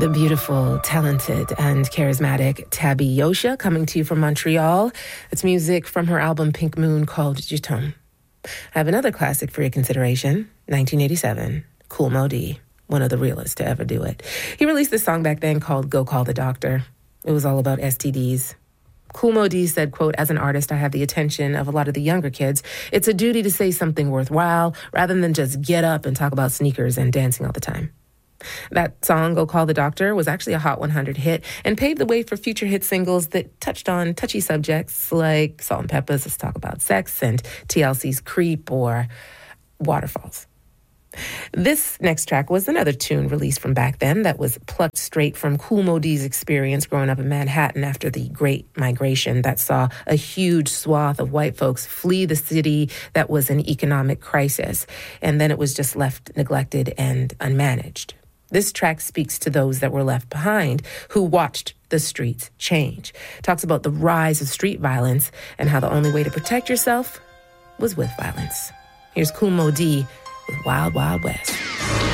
The beautiful, talented, and charismatic Tabby Yosha coming to you from Montreal. It's music from her album Pink Moon called Jutom. I have another classic for your consideration, 1987, Kool Moe Dee, one of the realest to ever do it. He released this song back then called Go Call the Doctor. It was all about STDs. Kool Moe Dee said, quote, "As an artist, I have the attention of a lot of the younger kids. It's a duty to say something worthwhile rather than just get up and talk about sneakers and dancing all the time." That song, Go Call the Doctor, was actually a Hot 100 hit and paved the way for future hit singles that touched on touchy subjects like Salt and Pepper's Let's Talk About Sex and TLC's Creep or Waterfalls. This next track was another tune released from back then that was plucked straight from Kool Moe Dee's experience growing up in Manhattan after the Great Migration that saw a huge swath of white folks flee the city that was in economic crisis, and then it was just left neglected and unmanaged. This track speaks to those that were left behind who watched the streets change. Talks about the rise of street violence and how the only way to protect yourself was with violence. Here's Kool Moe Dee with Wild Wild West.